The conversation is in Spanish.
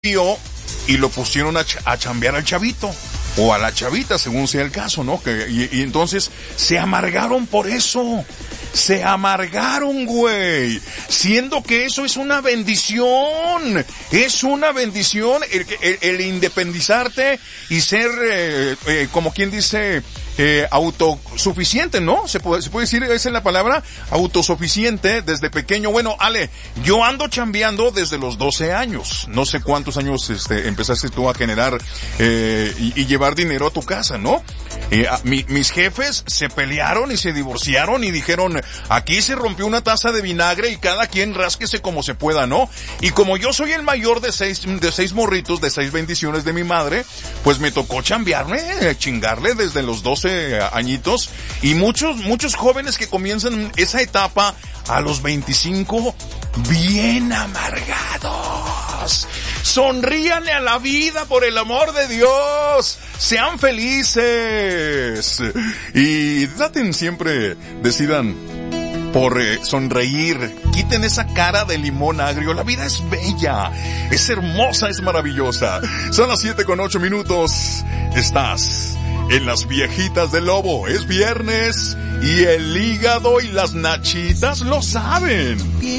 y lo pusieron a chambear al chavito. O a la chavita, según sea el caso, ¿no? Y entonces se amargaron por eso. Se amargaron, güey. Siendo que eso es una bendición. Es una bendición el independizarte y ser, como quien dice, autosuficiente, ¿no? Se puede decir, esa es la palabra, autosuficiente desde pequeño. Bueno, Ale, yo ando chambeando desde los 12 años. No sé cuántos años, empezaste tú a generar, y llevar dinero a tu casa, ¿no? Mis jefes se pelearon y se divorciaron y dijeron, aquí se rompió una taza de vinagre y cada quien rásquese como se pueda, ¿no? Y como yo soy el mayor de seis morritos, de 6 bendiciones de mi madre, pues me tocó chambearme, chingarle desde los 12 añitos, y muchos jóvenes que comienzan esa etapa a los 25 bien amargados. Sonríanle a la vida, por el amor de Dios. Sean felices. Y decidan por sonreír. Quiten esa cara de limón agrio. La vida es bella, es hermosa, es maravillosa. Son las 7:08. Estás en las viejitas del lobo. Es viernes y el hígado y las nachitas lo saben.